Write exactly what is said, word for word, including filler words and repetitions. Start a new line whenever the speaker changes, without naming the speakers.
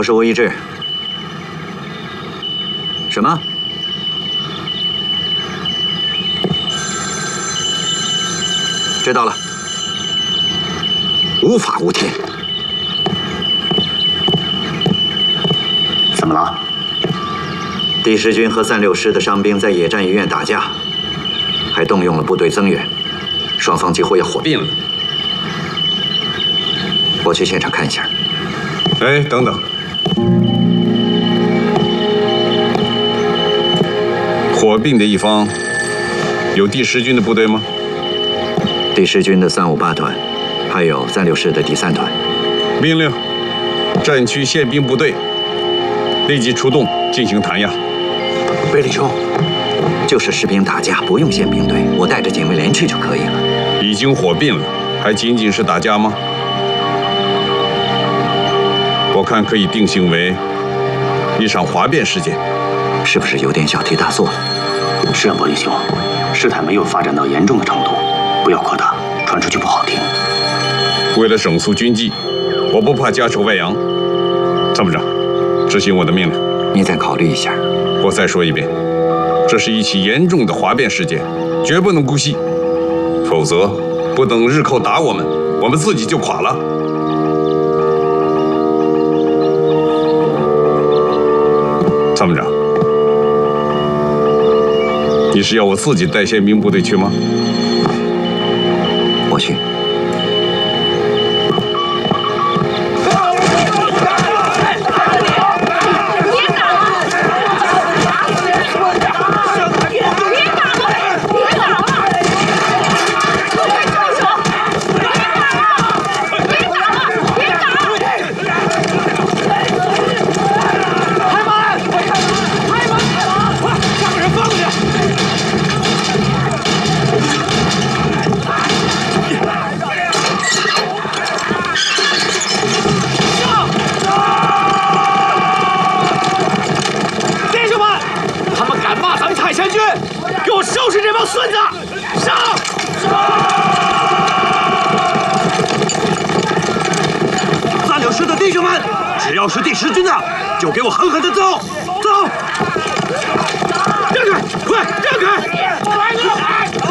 我是吴一志。什么？知道了。无法无天。
怎么了？
第十军和三六师的伤兵在野战医院打架，还动用了部队增援，双方几乎要火并了。我去现场看一下。
哎，等等。 火并的一方有第十军的部队吗？
第十军的三五八团，还有三六师的第三团。
命令，战区宪兵部队立即出动进行弹压。
贝里兄，就是士兵打架不用宪兵队，我带着警卫连去就可以了。
已经火并了，还仅仅是打架吗？我看可以定性为一场哗变事件。
是不是有点小题大做了？
是啊，伯利兄，事态没有发展到严重的程度，不要扩大，传出去不好听。
为了整肃军纪，我不怕家丑外扬。参谋长，执行我的命令。
你再考虑一下。
我再说一遍，这是一起严重的哗变事件，绝不能姑息，否则不等日寇打我们，我们自己就垮了。 参谋长，你是要我自己带宪兵部队去吗？
我去。
孙子，上！三六师的弟兄们，只要是第十军的，就给我狠狠的揍！走！让开，快让开！